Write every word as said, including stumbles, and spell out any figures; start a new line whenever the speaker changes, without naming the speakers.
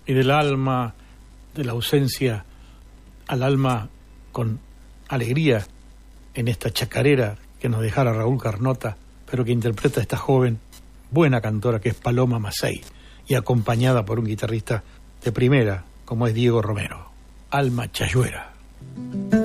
y del alma, de la ausencia al alma con alegría en esta chacarera que nos dejara Raúl Carnota, pero que interpreta esta joven, buena cantora que es Paloma Macei, y acompañada por un guitarrista de primera, como es Diego Romero. Alma Chayuera.